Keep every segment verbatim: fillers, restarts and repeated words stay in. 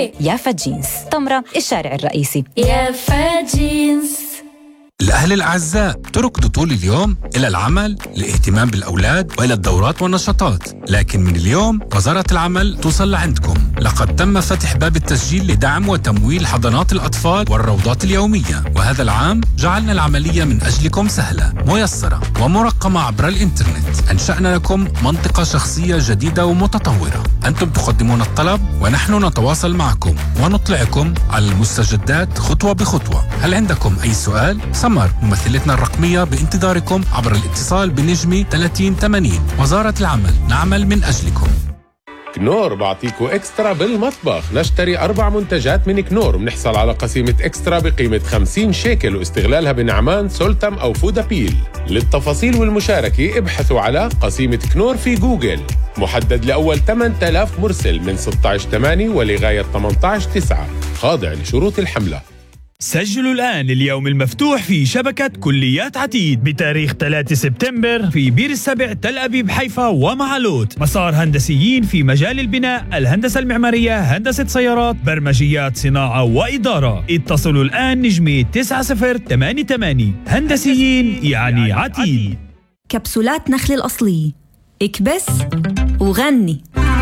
طارق يافا جينز، تمرة الشارع الرئيسي. يافا جينز. الأهل الأعزاء، تركضوا طول اليوم إلى العمل، الاهتمام بالأولاد وإلى الدورات والنشاطات، لكن من اليوم وزارة العمل توصل لعندكم. لقد تم فتح باب التسجيل لدعم وتمويل حضانات الأطفال والروضات اليومية، وهذا العام جعلنا العملية من أجلكم سهلة، ميسرة ومرقمة عبر الإنترنت. أنشأنا لكم منطقة شخصية جديدة ومتطورة. أنتم تقدمون الطلب ونحن نتواصل معكم ونطلعكم على المستجدات خطوة بخطوة. هل عندكم أي سؤال؟ سمر ممثلتنا الرقمية بانتظاركم عبر الاتصال بنجمي ثلاثين ثمانين. وزارة العمل، نعمل من أجلكم. كنور بعطيكو إكسترا بالمطبخ. نشتري أربع منتجات من كنور بنحصل على قسيمة إكسترا بقيمة خمسين شيكل واستغلالها بنعمان، سولتم أو فودابيل. للتفاصيل والمشاركة ابحثوا على قسيمة كنور في جوجل. محدد لأول ثمانية آلاف مرسل من ستة عشر ثمانية ولغاية ثمانية عشر تسعة. خاضع لشروط الحملة. سجلوا الآن اليوم المفتوح في شبكة كليات عتيد بتاريخ ثلاثة سبتمبر في بير السبع، تل أبيب، حيفا ومعلوت. مسار هندسيين في مجال البناء، الهندسة المعمارية، هندسة سيارات، برمجيات، صناعة وإدارة. اتصلوا الآن نجمي تسعة صفر ثمانية ثمانية. هندسيين يعني عتيد. كبسولات نخل الأصلية، اكبس وغني.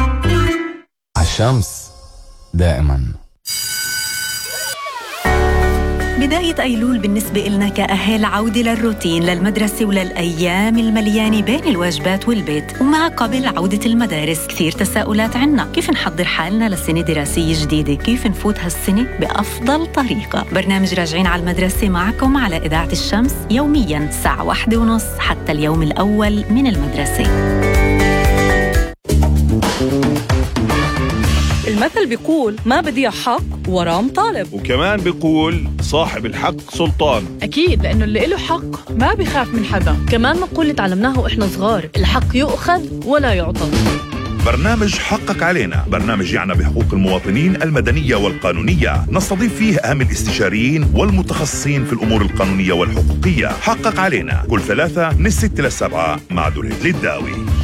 عالشمس دائما. بداية أيلول بالنسبة إلنا كأهل عودة للروتين، للمدرسة وللأيام المليانة بين الواجبات والبيت. ومع قبل عودة المدارس كثير تساؤلات عنا، كيف نحضر حالنا لسنة دراسية جديدة؟ كيف نفوت هالسنة بأفضل طريقة؟ برنامج راجعين على المدرسة معكم على إذاعة الشمس يومياً الساعة واحدة ونص حتى اليوم الأول من المدرسة. المثل بيقول ما بدي حق وراه مطالب، وكمان بيقول صاحب الحق سلطان. أكيد، لأنه اللي له حق ما بيخاف من حدا. كمان مقولة تعلمناها وإحنا صغار، الحق يؤخذ ولا يعطى. برنامج حقق علينا، برنامج يعنى بحقوق المواطنين المدنية والقانونية، نستضيف فيه أهم الاستشاريين والمتخصصين في الأمور القانونية والحقوقية. حقق علينا كل ثلاثة من الست للسبعة مع دولة للداوي.